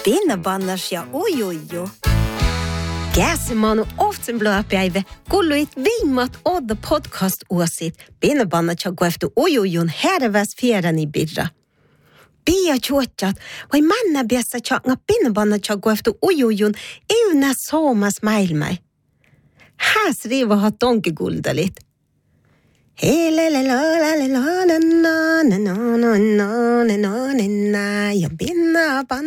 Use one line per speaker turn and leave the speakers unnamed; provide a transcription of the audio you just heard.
Pinnabannas ja ujuju. Käsimanu oftsen blöpäivä kulluit viimmat odda podcast-uosit pinnabannat ja gueftu ujujun herväs fjärani birra. Pia chuotjat vai manna biassa changa pinnabannat ja gueftu ujujun euna soomas maailmai. Häs riva ha tonkiguldalit. Ja pinnabanna